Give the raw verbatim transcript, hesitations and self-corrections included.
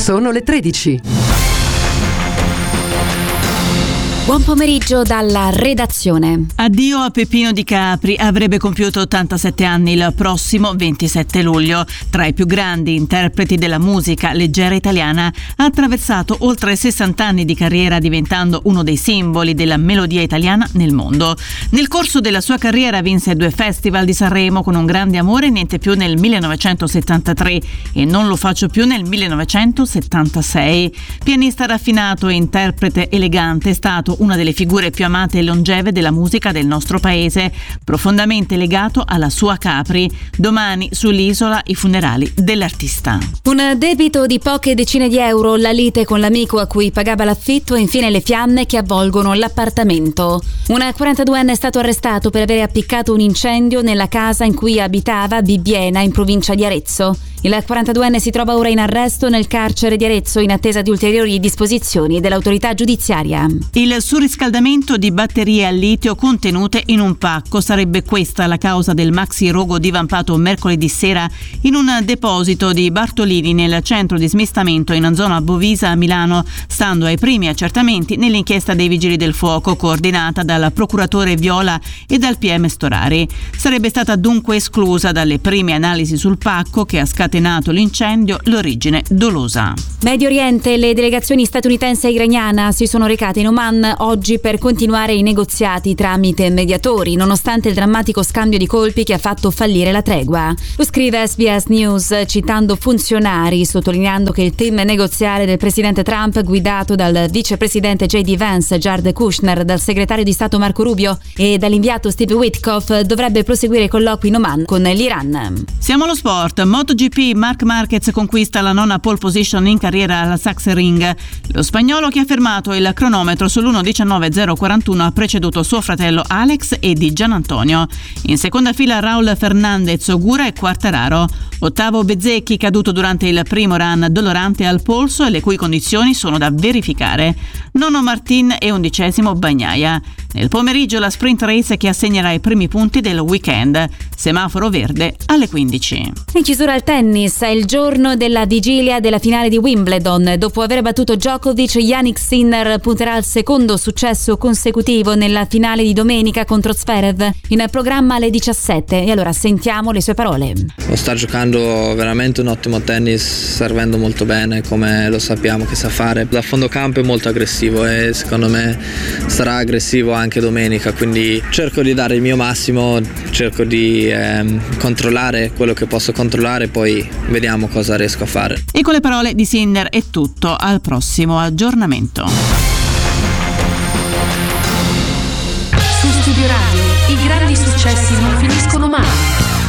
Sono le tredici. Buon pomeriggio dalla redazione. Addio a Peppino Di Capri, avrebbe compiuto ottantasette anni il prossimo ventisette luglio. Tra i più grandi interpreti della musica leggera italiana, ha attraversato oltre sessanta anni di carriera diventando uno dei simboli della melodia italiana nel mondo. Nel corso della sua carriera vinse due festival di Sanremo con Un grande amore, niente più nel millenovecentosettantatré e Non lo faccio più nel millenovecentosettantasei. Pianista raffinato e interprete elegante, è stato una delle figure più amate e longeve della musica del nostro paese, profondamente legato alla sua Capri. Domani sull'isola i funerali dell'artista. Un debito di poche decine di euro, la lite con l'amico a cui pagava l'affitto e infine le fiamme che avvolgono l'appartamento. Un quarantaduenne è stato arrestato per aver appiccato un incendio nella casa in cui abitava a Bibbiena, in provincia di Arezzo. Il quarantaduenne si trova ora in arresto nel carcere di Arezzo in attesa di ulteriori disposizioni dell'autorità giudiziaria. Il surriscaldamento di batterie al litio contenute in un pacco sarebbe questa la causa del maxi rogo divampato mercoledì sera in un deposito di Bartolini nel centro di smistamento in zona Bovisa a Milano, stando ai primi accertamenti nell'inchiesta dei Vigili del Fuoco coordinata dal procuratore Viola e dal P M Storari. Sarebbe stata dunque esclusa dalle prime analisi sul pacco che ha scatenato l'incendio l'origine dolosa. Medio Oriente, le delegazioni statunitense e iraniana si sono recate in Oman oggi per continuare i negoziati tramite mediatori, nonostante il drammatico scambio di colpi che ha fatto fallire la tregua. Lo scrive S B S News citando funzionari, sottolineando che il team negoziale del presidente Trump, guidato dal vicepresidente J D Vance, Jared Kushner, dal segretario di Stato Marco Rubio e dall'inviato Steve Witkoff, dovrebbe proseguire i colloqui in Oman con l'Iran. Siamo allo sport. MotoGP, Marc Marquez conquista la nona pole position in carriera alla Sachsenring. Lo spagnolo, che ha fermato il cronometro sull'uno diciannove zero quarantuno, ha preceduto suo fratello Alex e di Gianantonio. In seconda fila Raul Fernandez, Ogura e Quartararo. Ottavo Bezzecchi, caduto durante il primo run dolorante al polso e le cui condizioni sono da verificare. Nono Martin e undicesimo Bagnaia. Nel pomeriggio la sprint race che assegnerà i primi punti del weekend. Semaforo verde alle quindici. In chiusura al tennis, è il giorno della vigilia della finale di Wimbledon. Dopo aver battuto Djokovic, Jannik Sinner punterà al secondo successo consecutivo nella finale di domenica contro Zverev, in programma alle diciassette. E allora sentiamo le sue parole. Sta giocando veramente un ottimo tennis, servendo molto bene, come lo sappiamo che sa fare. Da fondo campo è molto aggressivo e secondo me sarà aggressivo anche domenica, quindi cerco di dare il mio massimo, cerco di ehm, controllare quello che posso controllare, poi vediamo cosa riesco a fare. E con le parole di Sinner è tutto, al prossimo aggiornamento. Su Studio Radio i grandi successi non finiscono mai.